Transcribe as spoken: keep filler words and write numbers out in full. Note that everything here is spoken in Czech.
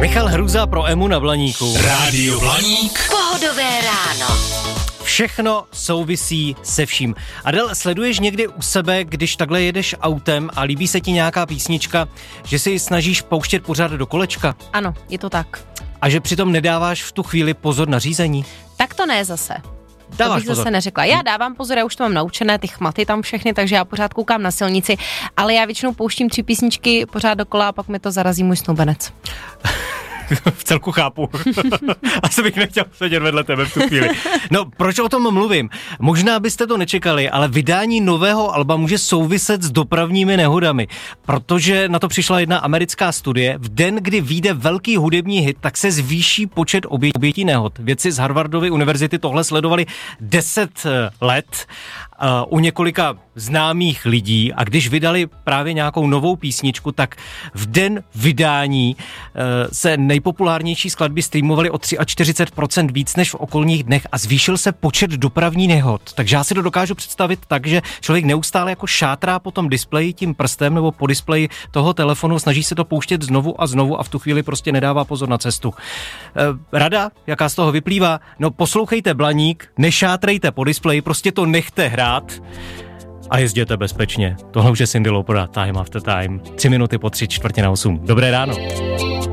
Michal Hruza pro Emu na Blaníku. Rádio Blaník. Pohodové ráno. Všechno souvisí se vším. Adel, sleduješ někdy u sebe, když takhle jedeš autem a líbí se ti nějaká písnička, že si ji snažíš pouštět pořád do kolečka? Ano, je to tak. A že přitom nedáváš v tu chvíli pozor na řízení? Tak to ne zase. Dáváš to bych pozor. zase neřekla. Já dávám pozor, já už to mám naučené, ty chmaty tam všechny, takže já pořád koukám na silnici, ale já většinou pouštím tři písničky pořád dokola a pak mi to zarazí můj snoubenec. V celku chápu. Asi bych nechtěl sedět vedle tebe v tu chvíli. No, proč o tom mluvím? Možná byste to nečekali, ale vydání nového alba může souviset s dopravními nehodami, protože na to přišla jedna americká studie. V den, kdy vyjde velký hudební hit, tak se zvýší počet obětí nehod. Vědci z Harvardovy univerzity tohle sledovali deset let u několika známých lidí a když vydali právě nějakou novou písničku, tak v den vydání se nejpopulárnější skladby streamovaly o čtyřicet tři procent víc než v okolních dnech a zvýšil se počet dopravních nehod. Takže já si to dokážu představit tak, že člověk neustále jako šátrá po tom displeji tím prstem nebo po displeji toho telefonu, snaží se to pouštět znovu a znovu a v tu chvíli prostě nedává pozor na cestu. Rada, jaká z toho vyplývá? No poslouchejte Blaník, nešátrejte po displeji, prostě to nechte hrát a jezděte bezpečně. Tohle už je Cyndi Lauper, Time After Time. Tři minuty po tři čtvrtě na osm. Dobré ráno.